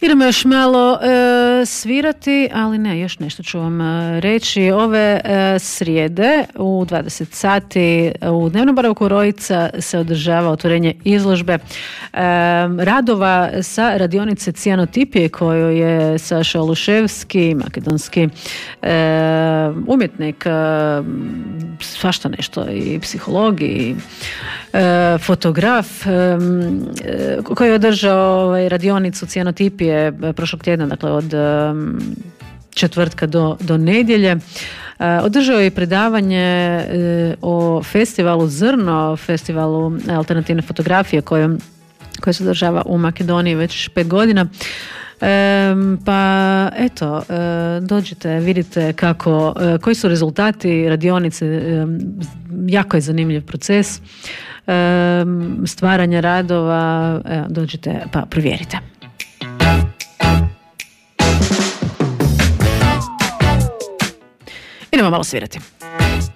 Idemo još malo svirati, ali ne, još nešto ću vam reći. Ove srijede u 20 sati u Dnevnom boravku Rojica se održava otvorenje izložbe radova sa radionice cijanotipije koju je Saša Oluševski, makedonski umjetnik, svašta nešto, i psiholog i fotograf, koji je održao radionicu cijanotipije prošlog tjedna, dakle od četvrtka do nedjelje. Održao je i predavanje o festivalu Zrno, festivalu alternativne fotografije koje se održava u Makedoniji već 5 godina. Pa eto, dođite, vidite koji su rezultati radionice. Jako je zanimljiv proces stvaranja radova. Dođite pa provjerite. Idemo malo svirati.